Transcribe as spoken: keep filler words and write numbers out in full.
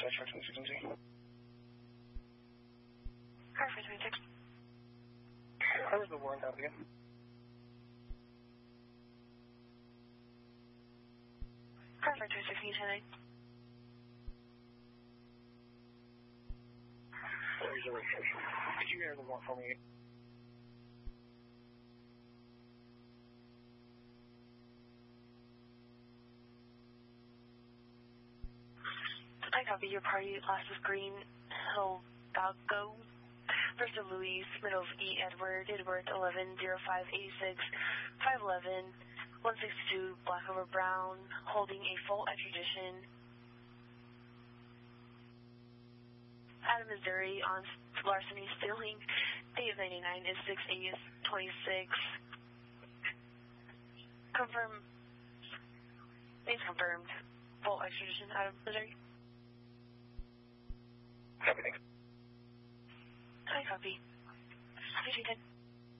Dispatch for twenty-six M Z. Car for twenty-six. How was the warrant out again? Car for twenty-six, can you ten eight? There's a registration. Could you enter the warrant for me? I copy. Your party last is Green Hill Balco. First of Louise, middle of E. Edward, date of birth eleven oh five eighty-six, five eleven, one sixty-two, black over brown, holding a full extradition. Out of Missouri on larceny stealing. Date of ninety-nine is six eight twenty-six. Confirm. It's confirmed. Full extradition out of Missouri. Copy, thanks. I copy. three two ten.